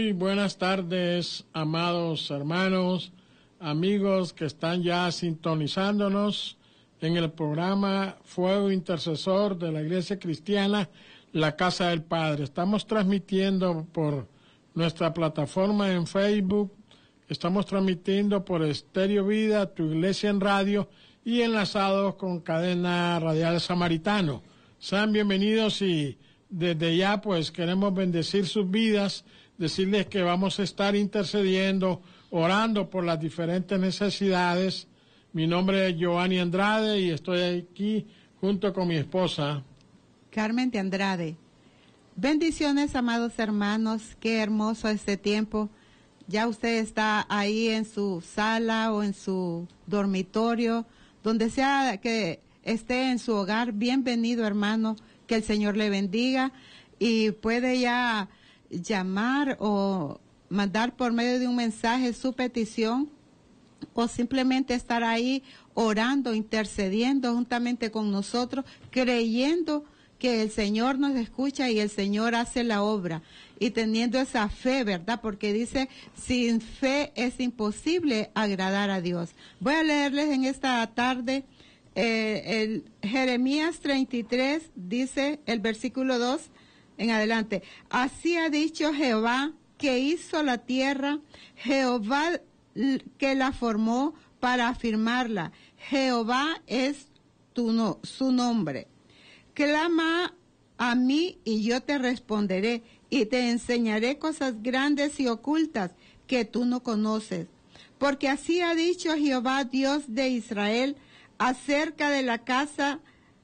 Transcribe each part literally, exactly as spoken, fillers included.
Muy buenas tardes, amados hermanos, amigos que están ya sintonizándonos en el programa Fuego Intercesor de la Iglesia Cristiana, La Casa del Padre. Estamos transmitiendo por nuestra plataforma en Facebook, estamos transmitiendo por Estéreo Vida, Tu Iglesia en Radio y enlazados con Cadena Radial Samaritano. Sean bienvenidos y desde ya pues queremos bendecir sus vidas, decirles que vamos a estar intercediendo, orando por las diferentes necesidades. Mi nombre es Giovanni Andrade y estoy aquí junto con mi esposa Carmen de Andrade. Bendiciones, amados hermanos, qué hermoso este tiempo. Ya usted está ahí en su sala o en su dormitorio, donde sea que esté en su hogar. Bienvenido, hermano. Que el Señor le bendiga y puede ya llamar o mandar por medio de un mensaje su petición o simplemente estar ahí orando, intercediendo juntamente con nosotros, creyendo que el Señor nos escucha y el Señor hace la obra y teniendo esa fe, ¿verdad? Porque dice, sin fe es imposible agradar a Dios. Voy a leerles en esta tarde Eh, el Jeremías treinta y tres dice, el versículo dos en adelante, así ha dicho Jehová que hizo la tierra, Jehová que la formó para afirmarla, Jehová es tu no, su nombre. Clama a mí y yo te responderé y te enseñaré cosas grandes y ocultas que tú no conoces. Porque así ha dicho Jehová, Dios de Israel, acerca de la casa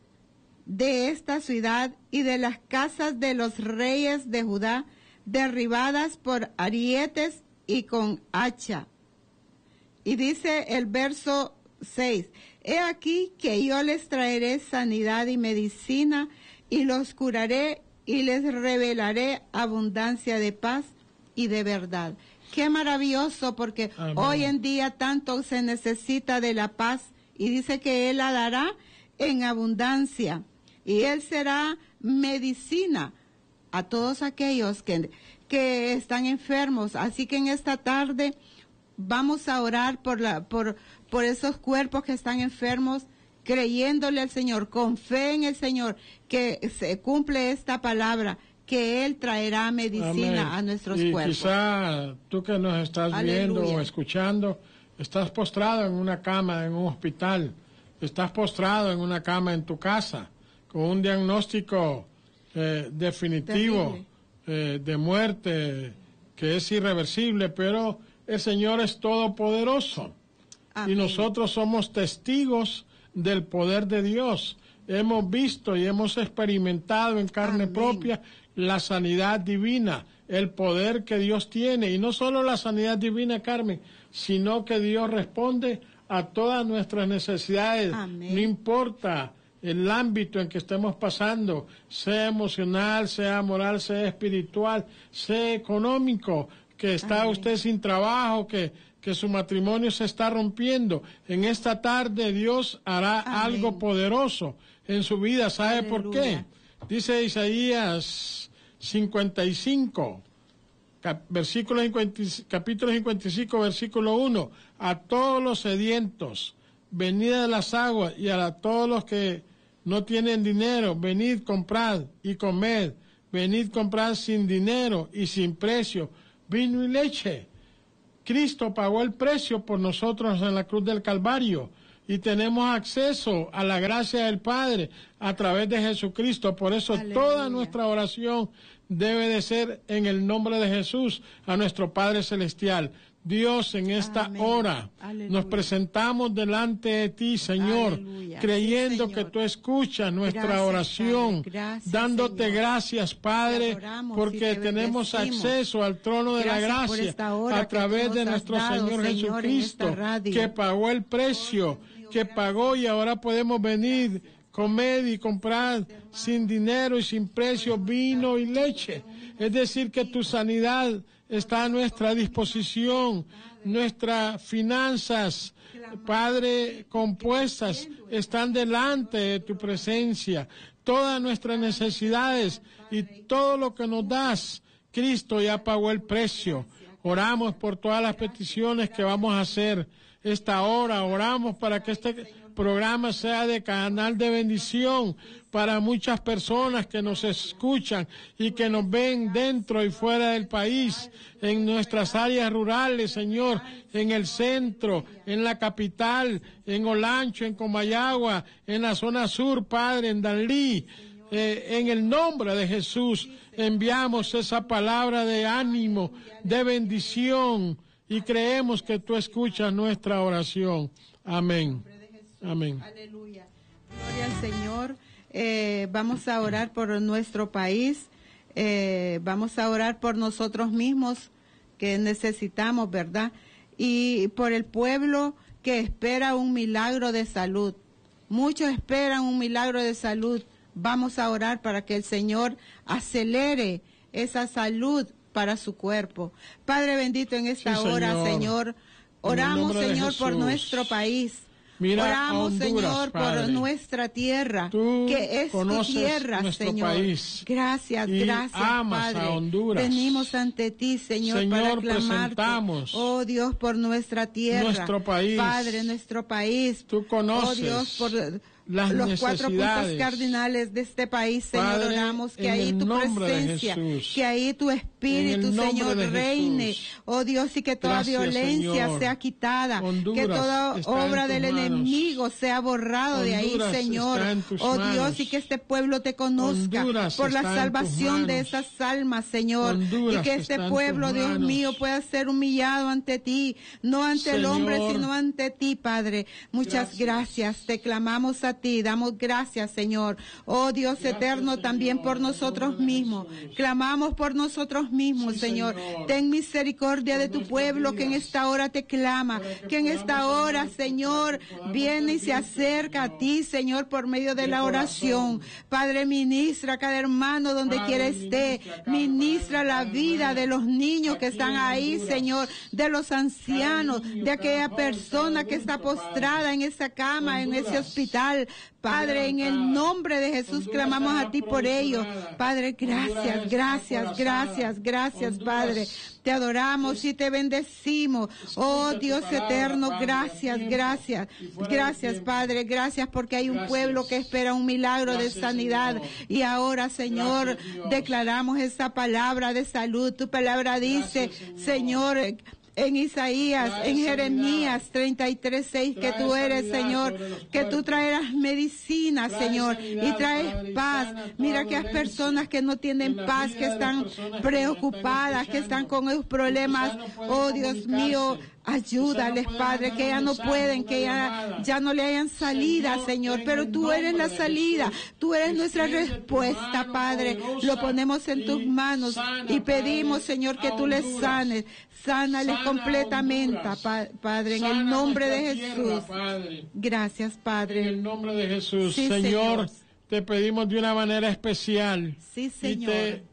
de esta ciudad y de las casas de los reyes de Judá, derribadas por arietes y con hacha. Y dice el verso seis, he aquí que yo les traeré sanidad y medicina, y los curaré, y les revelaré abundancia de paz y de verdad. Qué maravilloso, porque Amén. Hoy en día tanto se necesita de la paz, y dice que Él la dará en abundancia, y Él será medicina a todos aquellos que, que están enfermos. Así que en esta tarde vamos a orar por la, por, por esos cuerpos que están enfermos, creyéndole al Señor, con fe en el Señor, que se cumple esta palabra, que Él traerá medicina Amén. A nuestros y cuerpos. Quizá tú que nos estás Aleluya. Viendo o escuchando, estás postrado en una cama en un hospital, estás postrado en una cama en tu casa, con un diagnóstico eh, definitivo eh, de muerte, que es irreversible, pero el Señor es todopoderoso. Amén. Y nosotros somos testigos del poder de Dios. Hemos visto y hemos experimentado en carne Amén. Propia la sanidad divina, el poder que Dios tiene, y no solo la sanidad divina, Carmen, sino que Dios responde a todas nuestras necesidades. Amén. No importa el ámbito en que estemos pasando, sea emocional, sea moral, sea espiritual, sea económico, que está Amén. Usted sin trabajo, que, que su matrimonio se está rompiendo. En esta tarde Dios hará Amén. Algo poderoso en su vida. ¿Sabe Aleluya. Por qué? Dice Isaías cincuenta y cinco, cap, versículo cincuenta, capítulo cincuenta y cinco, versículo uno, a todos los sedientos, venid a las aguas, y a todos los que no tienen dinero, venid, comprad y comed, venid, comprad sin dinero y sin precio, vino y leche. Cristo pagó el precio por nosotros en la cruz del Calvario, y tenemos acceso a la gracia del Padre a través de Jesucristo. Por eso Aleluya. Toda nuestra oración debe de ser en el nombre de Jesús a nuestro Padre Celestial. Dios, en esta Amén. Hora Aleluya. Nos presentamos delante de ti, Señor, Aleluya. Creyendo sí, Señor. Que tú escuchas nuestra gracias, oración, gracias, dándote Señor. Gracias, Padre, adoramos, porque tenemos acceso al trono de gracias la gracia a través de nuestro dado, Señor, Señor Jesucristo, que pagó el precio, que pagó, y ahora podemos venir, comer y comprar sin dinero y sin precio vino y leche. Es decir, que tu sanidad está a nuestra disposición, nuestras finanzas, Padre, compuestas, están delante de tu presencia. Todas nuestras necesidades y todo lo que nos das, Cristo ya pagó el precio. Oramos por todas las peticiones que vamos a hacer esta hora. Oramos para que este programa sea de canal de bendición para muchas personas que nos escuchan y que nos ven dentro y fuera del país, en nuestras áreas rurales, Señor, en el centro, en la capital, en Olancho, en Comayagua, en la zona sur, Padre, en Danlí. Eh, en el nombre de Jesús enviamos esa palabra de ánimo, de bendición, y creemos que tú escuchas nuestra oración. Amén. Amén. Aleluya. Gloria al Señor. Eh, vamos a orar por nuestro país. Eh, vamos a orar por nosotros mismos que necesitamos, ¿verdad? Y por el pueblo que espera un milagro de salud. Muchos esperan un milagro de salud. Vamos a orar para que el Señor acelere esa salud para su cuerpo. Padre bendito, en esta sí, hora, Señor, Señor oramos, Señor, por nuestro país. Mira, oramos, Honduras, Señor, Padre, por nuestra tierra, tú que es tu tierra, Señor. País, gracias, gracias, amas Padre. A Honduras. Venimos ante ti, Señor, Señor, para clamarte. Presentamos oh Dios, por nuestra tierra, nuestro país. Padre, nuestro país. Tú conoces. Oh Dios, por las los cuatro puntos cardinales de este país, Señor, Padre, oramos que ahí tu presencia, que ahí tu Espíritu, Señor, reine, oh Dios, y que toda Gracias, violencia Señor. sea quitada, Honduras que toda obra del manos. enemigo sea borrado Honduras de ahí, Señor, oh manos. Dios, y que este pueblo te conozca Honduras por la salvación de esas almas, Señor, Honduras y que este pueblo, Dios mío, pueda ser humillado ante ti, no ante Señor. el hombre, sino ante ti, Padre. Muchas gracias, gracias. Te clamamos a ti, damos gracias. Gracias, Señor. Oh Dios gracias, eterno, Señor, también por nosotros mismos. Clamamos por nosotros mismos, sí, Señor. Señor. Ten misericordia por de tu pueblo que en esta hora te clama, que, que en esta hora, Señor, viene y se acerca a ti, Señor, por medio de la oración. Padre, ministra a cada hermano donde Padre, quiera esté. Ministra la vida de los niños que están ahí, Señor, de los ancianos, de aquella persona que está postrada en esa cama, en ese hospital. Padre, en el nombre de Jesús clamamos a ti por ellos. Padre, gracias, gracias, gracias, gracias, Padre. Te adoramos y te bendecimos. Oh Dios eterno, gracias, gracias. Gracias, Padre, gracias porque hay un pueblo que espera un milagro de sanidad. Y ahora, Señor, declaramos esa palabra de salud. Tu palabra dice, Señor, en Isaías, en Jeremías treinta y tres, seis, que tú eres, Señor, que tú traerás medicina, Señor, y traes paz. Mira que hay personas que no tienen paz, que están preocupadas, que están con esos problemas. Oh, Dios mío, ayúdales, Padre, que ya no pueden, que ya, ya no le hayan salida, Señor, pero tú eres la salida, tú eres nuestra respuesta, Padre. Lo ponemos en tus manos y pedimos, Señor, que tú les sanes, sánales completamente, Padre, en el nombre de Jesús. Gracias, Padre. En el nombre de Jesús, sí, Señor, Señor, te pedimos de una manera especial. Sí, Señor. Y te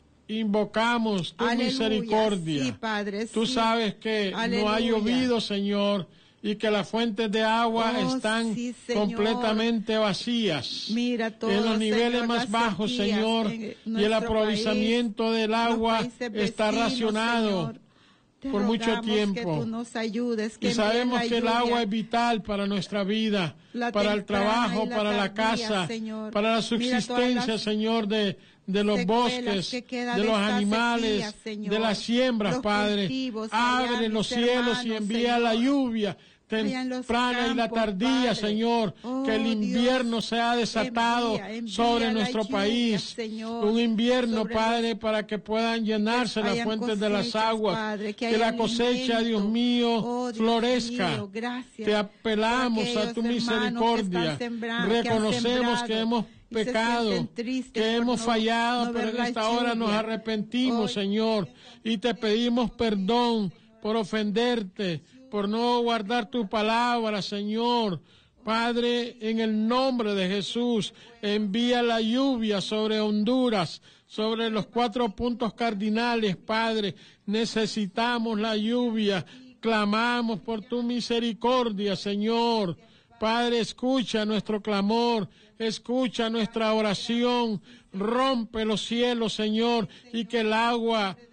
invocamos tu Aleluya, misericordia. Sí, Padre, Tú sí. sabes que Aleluya. No ha llovido, Señor, y que las fuentes de agua oh, están sí, completamente vacías. Mira todo, en los niveles Señor, más bajos, sequías, Señor, y el aprovechamiento país, del agua vecinos, está racionado. Señor, por mucho tiempo. Que tú nos ayudes, que y sabemos que el agua es vital para nuestra vida, la para el trabajo, la para la casa, Señor. Para la subsistencia, las... Señor, de, de los bosques, de, de los animales, sequía, de las siembras, Padre. Abre los cielos hermanos, y envía Señor. La lluvia temprana y la tardía, Padre. Señor, oh, que el invierno Dios, sea desatado envía, envía sobre nuestro lluvia, país, Señor, un invierno, Padre, los, para que puedan llenarse las fuentes cosechas, de las aguas, Padre, que, que la cosecha, alimento. Dios mío, oh, Dios florezca. Mío, te apelamos a tu misericordia, reconocemos que, que hemos pecado, que hemos no, fallado, no pero en esta hora nos arrepentimos, oh, Señor, y te pedimos perdón por ofenderte, por no guardar tu palabra, Señor. Padre, en el nombre de Jesús, envía la lluvia sobre Honduras, sobre los cuatro puntos cardinales, Padre. Necesitamos la lluvia. Clamamos por tu misericordia, Señor. Padre, escucha nuestro clamor, escucha nuestra oración, rompe los cielos, Señor, y que el agua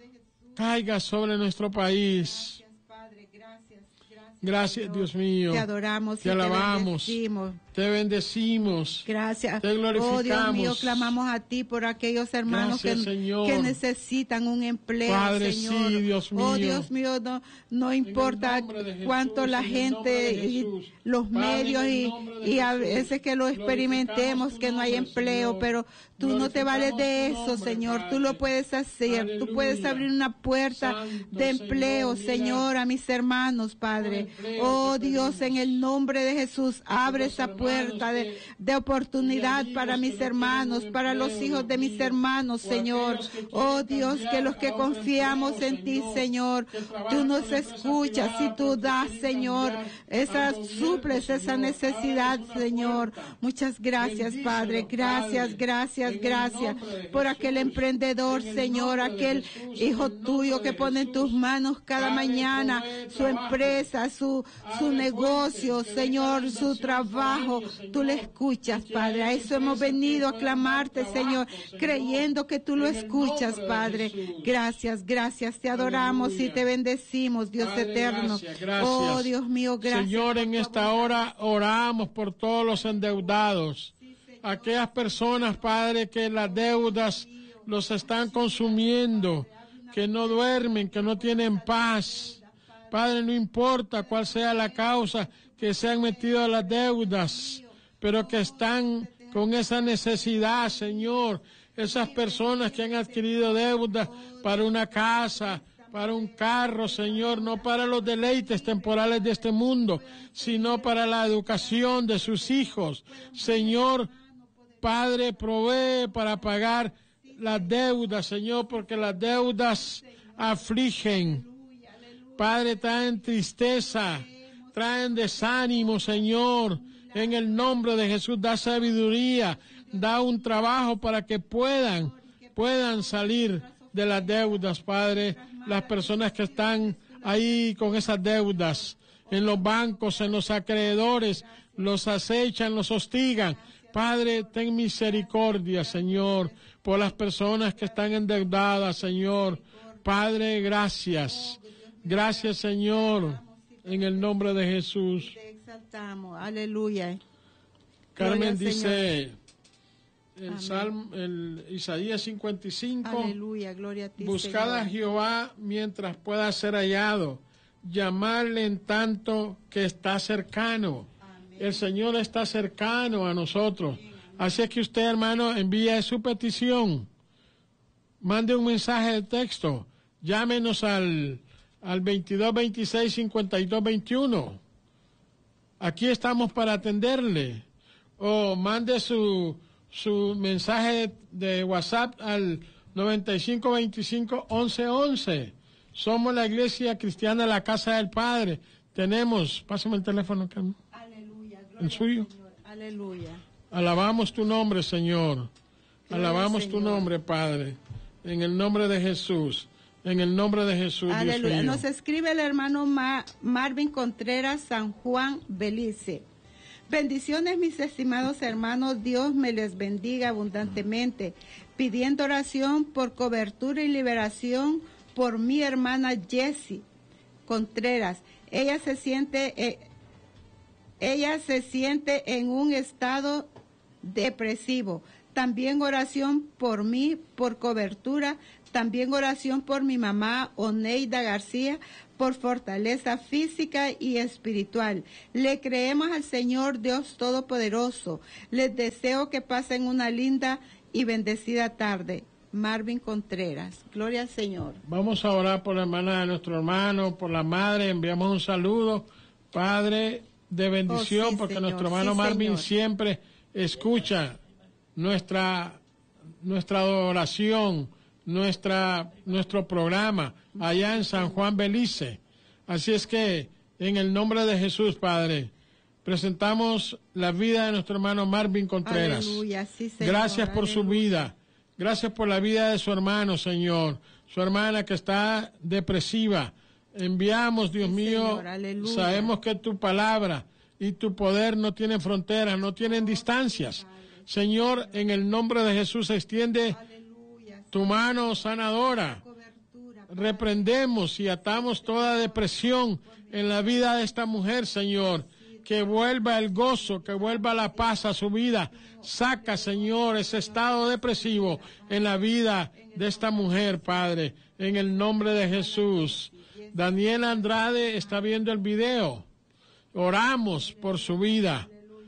caiga sobre nuestro país. Gracias, Dios mío. Te adoramos, te alabamos, te bendecimos. Te bendecimos. Gracias. Te glorificamos. Oh, Dios mío, clamamos a ti por aquellos hermanos Gracias, que, que necesitan un empleo, Padre, Señor. Sí, Dios mío. Oh, Dios mío, no, no importa Jesús, cuánto la gente, y los Padre, medios y, y a veces que lo experimentemos, que no hay empleo, Señor. Pero tú no te vales de eso, nombre, Señor. Padre. Tú lo puedes hacer. Aleluya. Tú puedes abrir una puerta Santo, de empleo, Señor, Señor, a mis hermanos, Padre. Oh, Dios, en el nombre de Jesús, abre esa puerta. Puerta de, de oportunidad para mis hermanos, para los hijos de mis hermanos, Señor. Oh Dios, que los que confiamos en ti, Señor, tú nos escuchas y tú das, Señor, esas suples esa necesidad, Señor. Muchas gracias, Padre. Gracias, gracias, gracias por aquel emprendedor, Señor, aquel hijo tuyo que pone en tus manos cada mañana su empresa, su, su negocio, Señor, su trabajo. Tú le escuchas, Padre. A eso hemos venido a clamarte, Señor, creyendo que tú lo escuchas, Padre. Gracias, gracias. Te adoramos y te bendecimos, Dios eterno. Oh, Dios mío, gracias. Señor, en esta hora oramos por todos los endeudados. Aquellas personas, Padre, que las deudas los están consumiendo, que no duermen, que no tienen paz. Padre, no importa cuál sea la causa, que se han metido a las deudas, pero que están con esa necesidad, Señor. Esas personas que han adquirido deudas para una casa, para un carro, Señor, no para los deleites temporales de este mundo, sino para la educación de sus hijos. Señor, Padre, provee para pagar las deudas, Señor, porque las deudas afligen. Padre, traen tristeza, traen desánimo, Señor. En el nombre de Jesús, da sabiduría, da un trabajo para que puedan, puedan salir de las deudas, Padre. Las personas que están ahí con esas deudas, en los bancos, en los acreedores, los acechan, los hostigan. Padre, ten misericordia, Señor, por las personas que están endeudadas, Señor. Padre, gracias. Gracias, Señor, en el nombre de Jesús. Te exaltamos, aleluya. Carmen dice, el Salmo, el Isaías cincuenta y cinco, aleluya, gloria a ti, buscad Señor. a Jehová mientras pueda ser hallado, llamarle en tanto que está cercano. Amén. El Señor está cercano a nosotros. Amén. Así es que usted, hermano, envíe su petición, mande un mensaje de texto, llámenos al al veintidós veintiséis cincuenta y dos veintiuno. Aquí estamos para atenderle. O mande su, su mensaje de WhatsApp al noventa y cinco veinticinco once once. Somos la Iglesia Cristiana La Casa del Padre. Tenemos, pásame el teléfono, Carmen. Aleluya. El suyo. Señor. Aleluya. Alabamos tu nombre, Señor. Gloria Alabamos Señor. tu nombre, Padre. En el nombre de Jesús. En el nombre de Jesús, aleluya. Dios mío. Nos escribe el hermano Ma Marvin Contreras, San Juan, Belice. Bendiciones, mis estimados hermanos. Dios me les bendiga abundantemente. Pidiendo oración por cobertura y liberación por mi hermana Jessie Contreras. Ella se siente, eh, ella se siente en un estado depresivo. También oración por mí, por cobertura. También oración por mi mamá, Oneida García, por fortaleza física y espiritual. Le creemos al Señor Dios Todopoderoso. Les deseo que pasen una linda y bendecida tarde. Marvin Contreras. Gloria al Señor. Vamos a orar por la hermana de nuestro hermano, por la madre. Enviamos un saludo, Padre, de bendición, oh, sí, porque señor. Nuestro hermano sí, Marvin señor. Siempre escucha nuestra, nuestra oración, nuestra nuestro programa allá en San Juan, Belice. Así es que en el nombre de Jesús, Padre, presentamos la vida de nuestro hermano Marvin Contreras. Aleluya, sí, Señor. Gracias por aleluya. Su vida, gracias por la vida de su hermano, Señor, su hermana que está depresiva. Enviamos, Dios sí, mío, Señor, sabemos que tu palabra y tu poder no tienen fronteras, no tienen distancias. Señor, en el nombre de Jesús, extiende tu mano sanadora reprendemos y atamos toda depresión en la vida de esta mujer, Señor. Que vuelva el gozo, que vuelva la paz a su vida. Saca, Señor, ese estado depresivo en la vida de esta mujer, Padre, en el nombre de Jesús. Daniela Andrade está viendo el video. Oramos por su vida.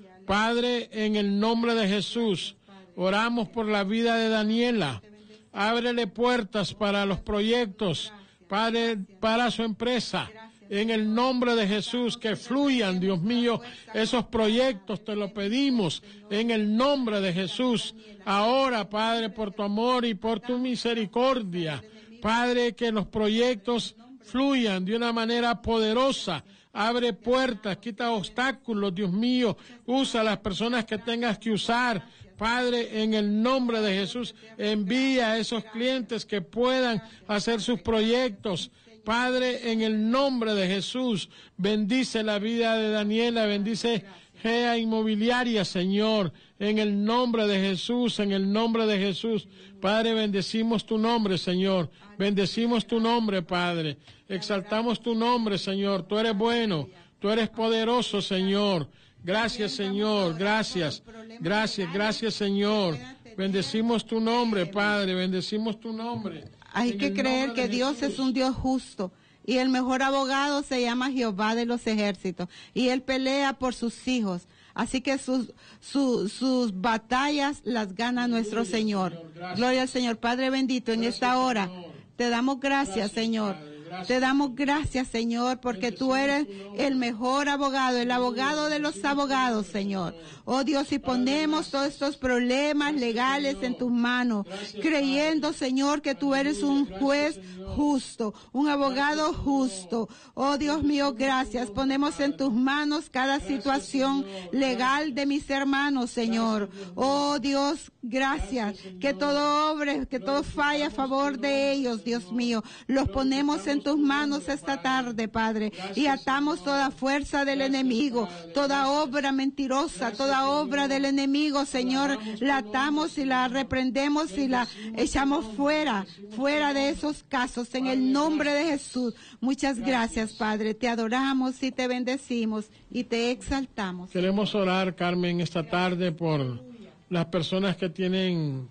Padre, en el nombre de Jesús, oramos por la vida de Daniela. Ábrele puertas para los proyectos, Padre, para su empresa. En el nombre de Jesús, que fluyan, Dios mío, esos proyectos, te lo pedimos, en el nombre de Jesús. Ahora, Padre, por tu amor y por tu misericordia, Padre, que los proyectos fluyan de una manera poderosa. Abre puertas, quita obstáculos, Dios mío, usa las personas que tengas que usar. Padre, en el nombre de Jesús, envía a esos clientes que puedan hacer sus proyectos. Padre, en el nombre de Jesús, bendice la vida de Daniela, bendice G A Inmobiliaria, Señor, en el nombre de Jesús, en el nombre de Jesús. Padre, bendecimos tu nombre, Señor, bendecimos tu nombre, Padre, exaltamos tu nombre, Señor, tú eres bueno, tú eres poderoso, Señor. Gracias, Señor, gracias, gracias, gracias, Señor. Bendecimos tu nombre, Padre, bendecimos tu nombre. Hay que creer que Dios es un Dios justo y el mejor abogado se llama Jehová de los ejércitos y Él pelea por sus hijos. Así que sus, su, sus batallas las gana nuestro Señor. Gloria al Señor. Padre bendito, en esta hora te damos gracias, Señor. Te damos gracias, Señor, porque tú eres el mejor abogado, el abogado de los abogados, Señor. Oh Dios, y ponemos todos estos problemas legales en tus manos, creyendo, Señor, que tú eres un juez justo, un abogado justo. Oh Dios mío, gracias. Ponemos en tus manos cada situación legal de mis hermanos, Señor. Oh Dios, gracias. Que todo obre, que todo falle a favor de ellos, Dios mío. Los ponemos en tus manos esta tarde, Padre, y atamos toda fuerza del enemigo, toda obra mentirosa, toda obra del enemigo, Señor, la atamos y la reprendemos y la echamos fuera, fuera de esos casos, en el nombre de Jesús. Muchas gracias, Padre, te adoramos y te bendecimos y te exaltamos. Queremos orar, Carmen, esta tarde por las personas que tienen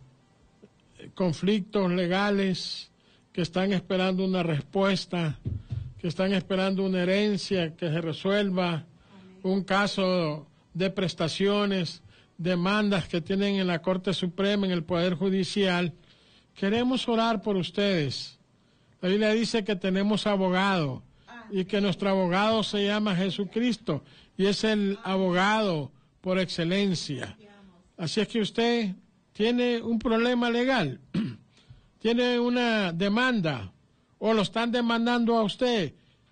conflictos legales, que están esperando una respuesta, que están esperando una herencia que se resuelva, un caso de prestaciones, demandas que tienen en la Corte Suprema, en el Poder Judicial. Queremos orar por ustedes. La Biblia dice que tenemos abogado y que nuestro abogado se llama Jesucristo y es el abogado por excelencia. Así es que usted tiene un problema legal, tiene una demanda o lo están demandando a usted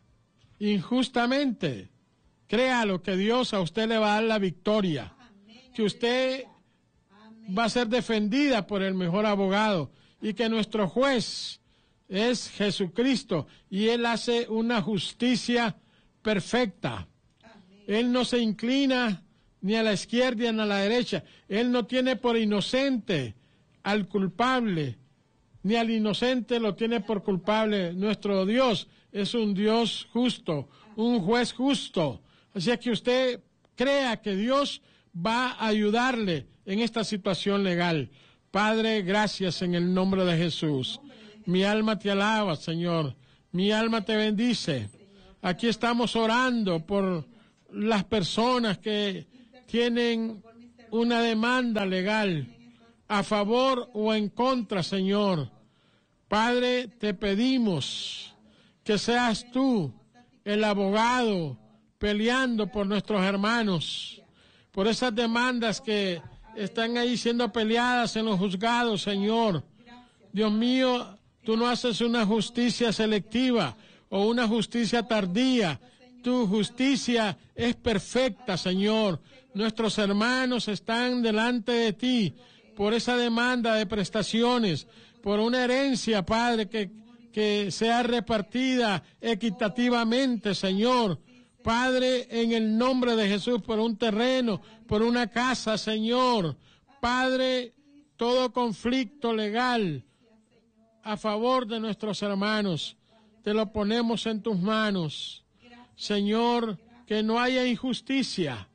injustamente. Créalo que Dios a usted le va a dar la victoria, que usted va a ser defendida por el mejor abogado y que nuestro juez es Jesucristo y Él hace una justicia perfecta. Él no se inclina ni a la izquierda ni a la derecha. Él no tiene por inocente al culpable, ni al inocente lo tiene por culpable. Nuestro Dios es un Dios justo, un juez justo. Así es que usted crea que Dios va a ayudarle en esta situación legal. Padre, gracias en el nombre de Jesús. Mi alma te alaba, Señor. Mi alma te bendice. Aquí estamos orando por las personas que tienen una demanda legal a favor o en contra, Señor. Padre, te pedimos que seas tú el abogado peleando por nuestros hermanos, por esas demandas que están ahí siendo peleadas en los juzgados, Señor. Dios mío, tú no haces una justicia selectiva o una justicia tardía. Tu justicia es perfecta, Señor. Nuestros hermanos están delante de ti por esa demanda de prestaciones, por una herencia, Padre, que, que sea repartida equitativamente, Señor. Padre, en el nombre de Jesús, por un terreno, por una casa, Señor. Padre, todo conflicto legal a favor de nuestros hermanos. Te lo ponemos en tus manos. Señor, que no haya injusticia,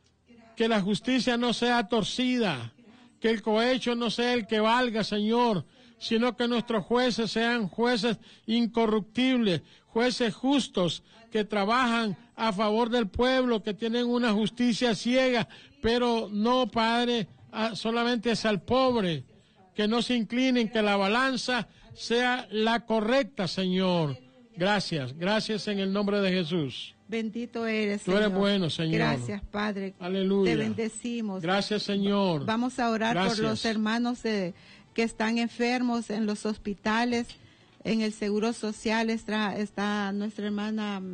que la justicia no sea torcida, que el cohecho no sea el que valga, Señor, sino que nuestros jueces sean jueces incorruptibles, jueces justos, que trabajan a favor del pueblo, que tienen una justicia ciega, pero no, Padre, solamente es al pobre, que no se inclinen, que la balanza sea la correcta, Señor. Gracias, gracias en el nombre de Jesús. Bendito eres, Señor. Tú eres bueno, Señor. Gracias, Padre. Aleluya. Te bendecimos. Gracias, Señor. Vamos a orar Gracias. por los hermanos de, que están enfermos en los hospitales, en el Seguro Social. Está, está nuestra hermana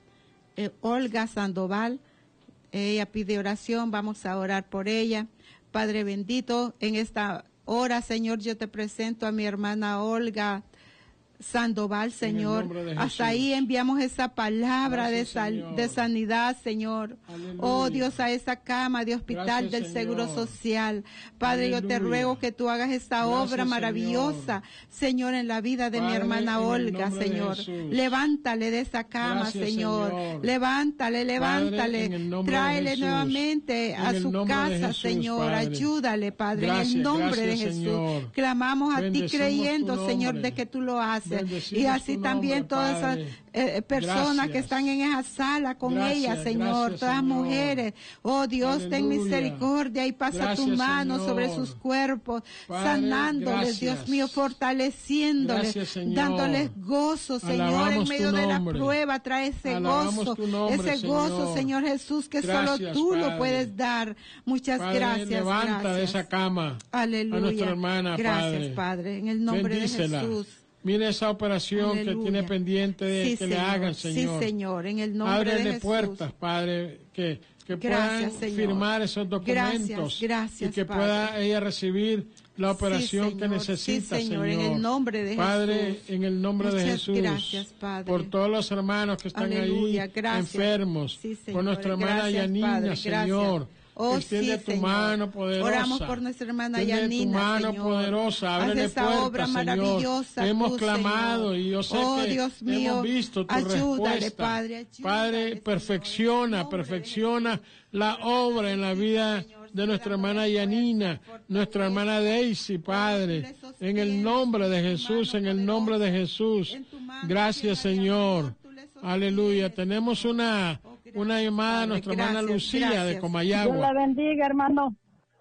eh, Olga Sandoval. Ella pide oración. Vamos a orar por ella. Padre bendito, en esta hora, Señor, yo te presento a mi hermana Olga Sandoval, Señor. Hasta ahí enviamos esa palabra de, sal, de sanidad, Señor. Aleluya. Oh Dios, a esa cama de hospital Gracias, del Seguro Señor. Social. Padre, Aleluya. Yo te ruego que tú hagas esta Gracias, obra maravillosa, Señor. Señor, en la vida de Padre, mi hermana Olga, Señor. Levántale de esa cama, Gracias, Señor. Señor. Levántale, levántale. Padre, Tráele nuevamente a su casa, Jesús, Señor. Padre. Ayúdale, Padre, Gracias, en el nombre Gracias, de Jesús. Señor. Clamamos a Bendecimos ti creyendo, Señor, de que tú lo haces. Bendecimos y así también nombre, todas esas eh, personas gracias. Que están en esa sala con gracias, ella, Señor, gracias, todas Señor. Mujeres. Oh Dios, Aleluya. Ten misericordia y pasa gracias, tu mano Señor. Sobre sus cuerpos, Padre, sanándoles, gracias. Dios mío, fortaleciéndoles, gracias, dándoles gozo, Señor, Alabamos en medio de la prueba. Trae ese Alabamos gozo, nombre, ese gozo, Señor, Señor Jesús, que gracias, solo tú Padre. Lo puedes dar. Muchas Padre, gracias. Levanta gracias. De esa cama Aleluya. A nuestra hermana, gracias, Padre. Padre, en el nombre Bendícela. De Jesús. Mire esa operación Aleluya. Que tiene pendiente de sí, que señor. Le hagan, Señor. Sí, Señor, en el nombre Ábrele de Jesús. puertas, Padre, que, que gracias, puedan Señor. Firmar esos documentos. Gracias, gracias, y que Padre. Pueda ella recibir la operación sí, que necesita, sí, señor, Señor. En el nombre de Padre, Jesús. en el nombre Muchas de Jesús. Gracias, Padre. Por todos los hermanos que están Aleluya, ahí gracias. Enfermos. Sí, Señor. Por nuestra hermana Gracias, Yanina, Padre. Señor. Oh, extiende sí, tu Señor. mano poderosa. Oramos por nuestra hermana extiende Yanina, tu mano Señor. poderosa. Ábrele Haz esa puertas, obra Señor. maravillosa Hemos tú, clamado Señor. y yo sé oh, que Dios mío, hemos visto tu ayúdale, respuesta. Padre, ayúdale, Padre, Señor. perfecciona, perfecciona la obra en la vida de nuestra hermana Yanina, nuestra hermana Daisy, Padre, en el nombre de Jesús, en el nombre de Jesús. Gracias, Señor. Aleluya. Tenemos una una llamada a nuestra gracias, hermana Lucía gracias. de Comayagua. Dios la bendiga, hermano.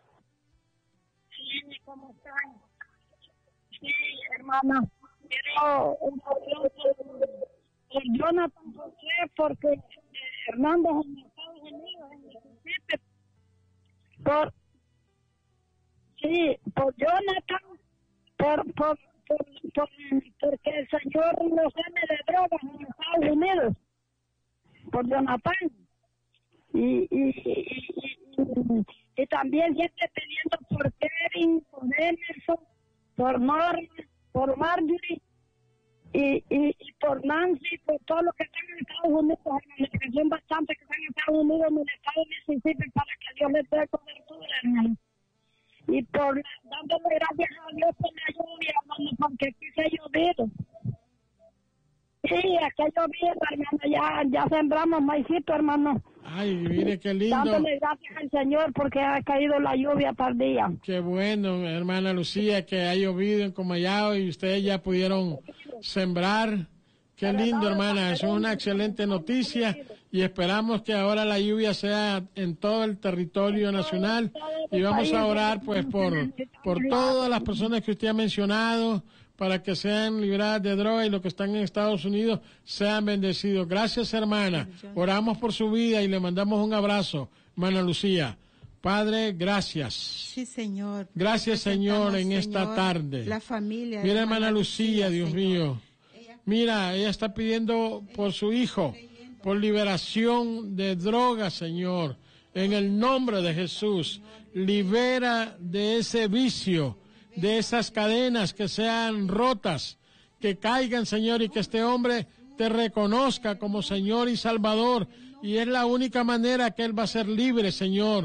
Sí, ¿cómo están? Sí, hermana. Quiero un poquito por Jonathan José, porque eh, Hernández en Estados Unidos, en Mississippi, por sí, por Jonathan, por, por, por, por porque el señor no sale de drogas en Estados Unidos, por Jonathan, y, y, y, y, y, y también gente pidiendo por Kevin, por Emerson, por Norma, por Marjorie, y, y, y por Nancy, por todos los que están en Estados Unidos, que son bastantes que están en Estados Unidos, en el estado de Mississippi, para que Dios les dé cobertura, hermano. Y por dándole gracias a Dios por la lluvia, hermano, porque aquí se ha llovido. Sí, aquí ha llovido, hermano, ya, ya sembramos maicito, hermano. Ay, mire qué lindo. Dándole gracias al Señor porque ha caído la lluvia tardía. Qué bueno, hermana Lucía, que ha llovido en Comayagua y ustedes ya pudieron sembrar. Qué lindo, hermana, eso es una excelente noticia y esperamos que ahora la lluvia sea en todo el territorio nacional y vamos a orar pues por, por todas las personas que usted ha mencionado para que sean liberadas de droga y los que están en Estados Unidos sean bendecidos. Gracias, hermana. Oramos por su vida y le mandamos un abrazo, hermana Lucía. Padre, gracias. Sí, Señor. Gracias, Señor, en Señor, esta tarde. La familia. Mira, hermana Lucía, Dios Señor. mío. Mira, ella está pidiendo por su hijo, por liberación de drogas, Señor. En el nombre de Jesús, libera de ese vicio, de esas cadenas que sean rotas, que caigan, Señor, y que este hombre te reconozca como Señor y Salvador. Y es la única manera que él va a ser libre, Señor,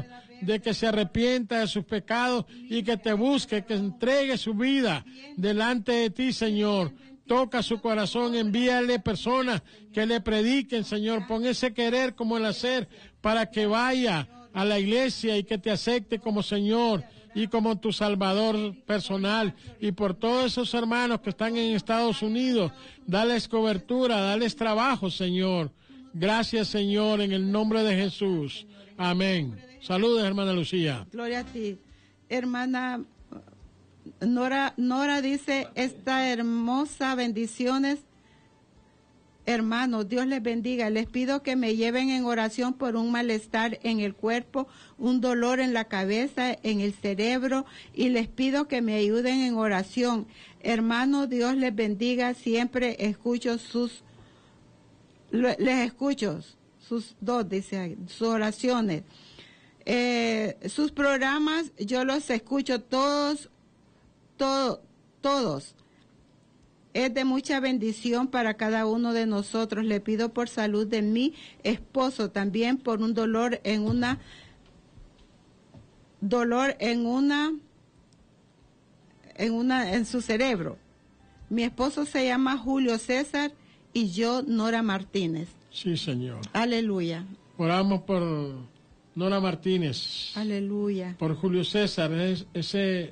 de que se arrepienta de sus pecados y que te busque, que entregue su vida delante de ti, Señor. Toca su corazón, envíale personas que le prediquen, Señor. Pon ese querer como el hacer para que vaya a la iglesia y que te acepte como Señor y como tu Salvador personal. Y por todos esos hermanos que están en Estados Unidos, dales cobertura, dales trabajo, Señor. Gracias, Señor, en el nombre de Jesús. Amén. Saludos, hermana Lucía. Gloria a ti. Hermana Nora, Nora dice, esta hermosa bendiciones. Hermanos, Dios les bendiga. Les pido que me lleven en oración por un malestar en el cuerpo, un dolor en la cabeza, en el cerebro, y les pido que me ayuden en oración. Hermanos, Dios les bendiga. Siempre escucho sus, les escucho sus dos, dice, sus oraciones. Eh, sus programas, yo los escucho todos, todos, todos. Es de mucha bendición para cada uno de nosotros. Le pido por salud de mi esposo, también por un dolor en una, dolor en una, en una, en su cerebro. Mi esposo se llama Julio César y yo Nora Martínez. Sí, Señor. Aleluya. Oramos por Nora Martínez. Aleluya. Por Julio César, es, ese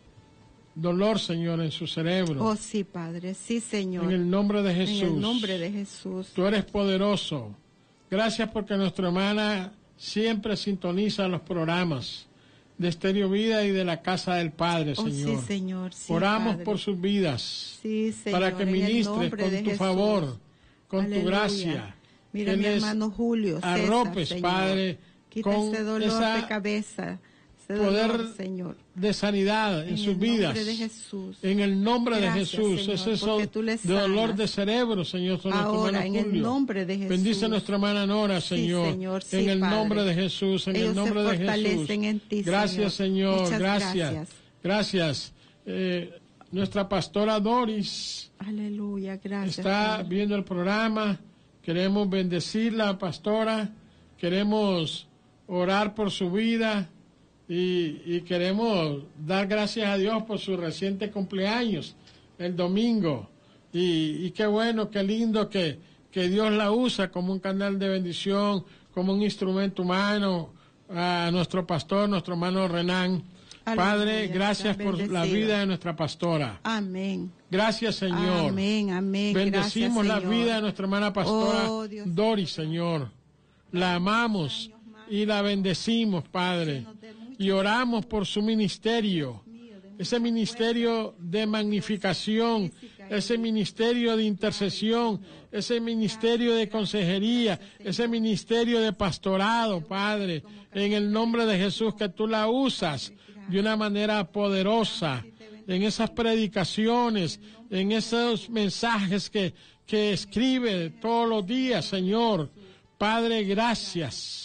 dolor, Señor, en su cerebro. Oh, sí, Padre, sí, Señor. En el nombre de Jesús. En el nombre de Jesús. Tú eres poderoso. Gracias porque nuestra hermana siempre sintoniza los programas de Estéreo Vida y de la Casa del Padre, oh, Señor. Sí, Señor. Sí, Oramos Padre. por sus vidas. Sí, Señor. Para que ministres con tu Jesús. favor, con Aleluya. tu gracia. Mira, que mi les hermano Julio César, arropes, Señor. Padre, Quita con ese dolor esa de cabeza, ese poder dolor, Señor. de sanidad en, en sus vidas. En el nombre de Jesús. En el nombre Gracias, de Jesús. Señor, es eso de sanas. dolor de cerebro, Señor, sobre nuestro Ahora, hermano en Julio. el nombre de Jesús. Bendice a nuestra hermana Nora, Señor. Sí, Señor, sí, en el Padre. nombre de Jesús, en Ellos el nombre se de Jesús. fortalecen en ti, Gracias, Señor. Señor. Muchas Gracias. gracias. Gracias. Eh, nuestra pastora Doris Aleluya, gracias. está Señor. viendo el programa. Queremos bendecirla, pastora. Queremos orar por su vida. Y, y queremos dar gracias a Dios por su reciente cumpleaños, el domingo. Y, y qué bueno, qué lindo que, que Dios la usa como un canal de bendición, como un instrumento humano, a nuestro pastor, nuestro hermano Renan. Aleluya, Padre, gracias por bendecido. la vida de nuestra pastora. Amén. Gracias, Señor. Amén, amén. Bendecimos Gracias, la vida de nuestra hermana pastora Oh, Dios. Doris, Señor. La amamos y la bendecimos, Padre. Y oramos por su ministerio, ese ministerio de magnificación, ese ministerio de intercesión, ese ministerio de consejería, ese ministerio de pastorado, Padre, en el nombre de Jesús, que tú la usas de una manera poderosa, en esas predicaciones, en esos mensajes que, que escribe todos los días, Señor. Padre, gracias.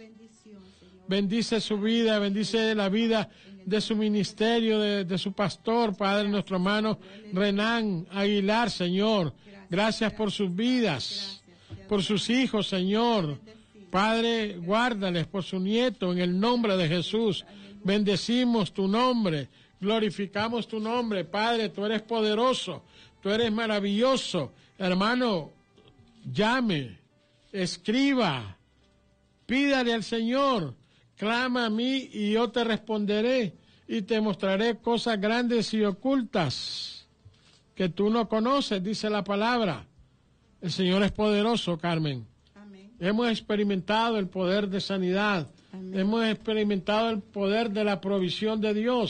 Bendice su vida, bendice la vida de su ministerio, de, de su pastor, Padre, nuestro hermano Renan Aguilar, Señor. Gracias por sus vidas, por sus hijos, Señor. Padre, guárdales por su nieto en el nombre de Jesús. Bendecimos tu nombre, glorificamos tu nombre. Padre, tú eres poderoso, tú eres maravilloso. Hermano, llame, escriba, pídale al Señor. Clama a mí y yo te responderé y te mostraré cosas grandes y ocultas que tú no conoces, dice la palabra. El Señor es poderoso, Carmen. Amén. Hemos experimentado el poder de sanidad. Amén. Hemos experimentado el poder de la provisión de Dios.